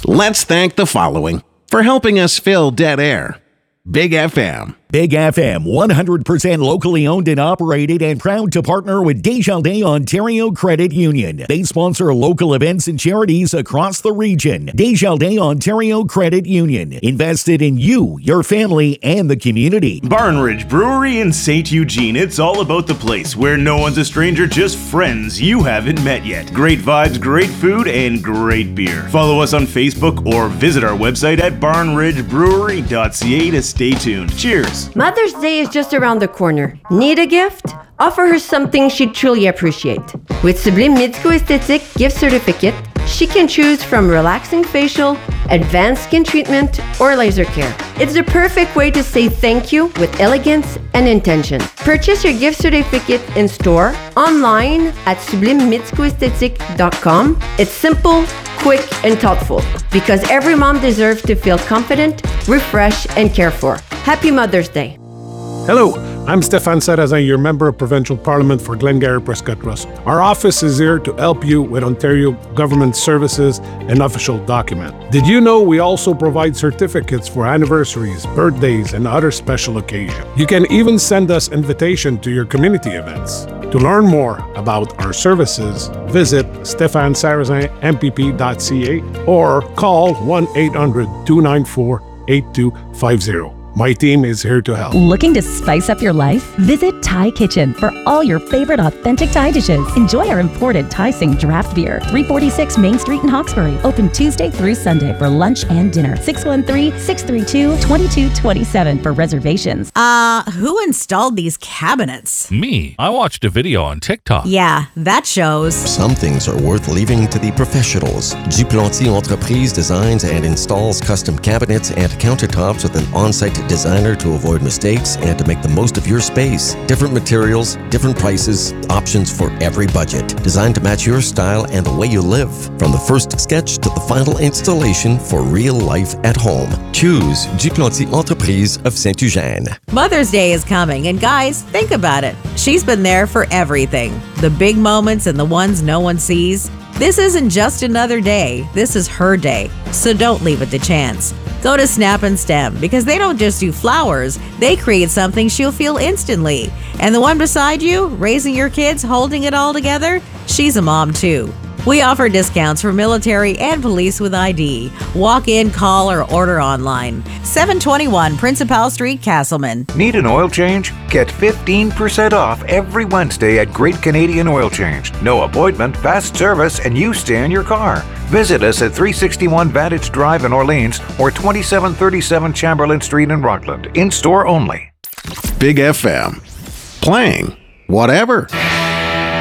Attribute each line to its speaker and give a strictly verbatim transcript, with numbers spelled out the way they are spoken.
Speaker 1: Let's thank the following for helping us fill dead air. Big F M.
Speaker 2: Big F M, one hundred percent locally owned and operated and proud to partner with Desjardins Ontario Credit Union. They sponsor local events and charities across the region. Desjardins Ontario Credit Union, invested in you, your family, and the community.
Speaker 3: Barn Ridge Brewery in Saint Eugene. It's all about the place where no one's a stranger, just friends you haven't met yet. Great vibes, great food, and great beer. Follow us on Facebook or visit our website at barn ridge brewery dot c a to stay tuned. Cheers.
Speaker 4: Mother's Day is just around the corner. Need a gift? Offer her something she'd truly appreciate. With Sublime Medico Esthétique gift certificate, she can choose from relaxing facial, advanced skin treatment, or laser care. It's the perfect way to say thank you with elegance and intention. Purchase your gift certificate in store, online at sublime medico esthétique dot com. It's simple, quick, and thoughtful because every mom deserves to feel confident, refreshed, and cared for. Happy Mother's Day.
Speaker 5: Hello, I'm Stéphane Sarrazin, your Member of Provincial Parliament for Glengarry Prescott Russell. Our office is here to help you with Ontario government services and official document. Did you know we also provide certificates for anniversaries, birthdays, and other special occasions? You can even send us invitation to your community events. To learn more about our services, visit stephane sarrazin m p p dot c a or call one eight hundred two nine four eight two five zero. My team is here to help.
Speaker 6: Looking to spice up your life? Visit Thai Kitchen for all your favorite authentic Thai dishes. Enjoy our imported Thai Sing draft beer. three forty-six Main Street in Hawkesbury. Open Tuesday through Sunday for lunch and dinner. six one three, six three two, two two two seven for reservations.
Speaker 7: Uh, who installed these cabinets?
Speaker 8: Me. I watched a video on TikTok.
Speaker 7: Yeah, that shows.
Speaker 9: Some things are worth leaving to the professionals. Duplanty Entreprise designs and installs custom cabinets and countertops with an on-site designer to avoid mistakes and to make the most of your space. Different materials, different prices, options for every budget. Designed to match your style and the way you live. From the first sketch to the final installation for real life at home. Choose Duplanty Entreprise of Saint Eugene.
Speaker 7: Mother's Day is coming, and guys, think about it. She's been there for everything. The big moments and the ones no one sees. This isn't just another day. This is her day. So don't leave it to chance. Go to Snap and Stem because they don't just do flowers. They create something she'll feel instantly. And the one beside you, raising your kids, holding it all together, she's a mom too. We offer discounts for military and police with I D. Walk in, call, or order online. seven twenty-one Principal Street, Castleman.
Speaker 10: Need an oil change? Get fifteen percent off every Wednesday at Great Canadian Oil Change. No appointment, fast service, and you stay in your car. Visit us at three sixty-one Vantage Drive in Orleans or twenty-seven thirty-seven Chamberlain Street in Rockland. In-store only.
Speaker 1: Big F M. Playing whatever.